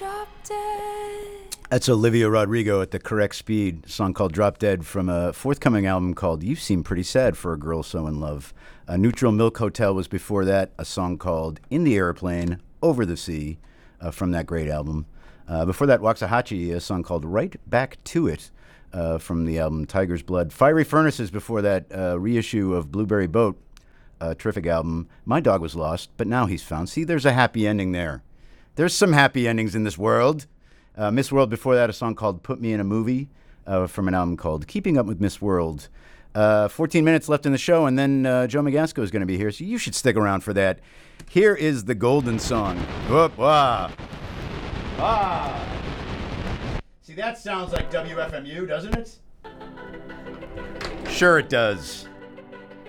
That's Olivia Rodrigo at the correct speed. A song called Drop Dead from a forthcoming album called You Seem Pretty Sad for a Girl So in Love. Neutral Milk Hotel was before that, a song called In the Airplane, Over the Sea, from that great album. Before that, Waxahachie, a song called Right Back to It, from the album Tiger's Blood. Fiery Furnaces before that, reissue of Blueberry Boat, a terrific album. My Dog Was Lost, but now he's found. See, there's a happy ending there. There's some happy endings in this world. Miss World before that, a song called Put Me in a Movie, from an album called Keeping Up with Miss World. 14 minutes left in the show, and then Joe Magasco is going to be here, so you should stick around for that. Here is the Golden Song. Whoop, wah. Ah. See, that sounds like WFMU, doesn't it? Sure it does.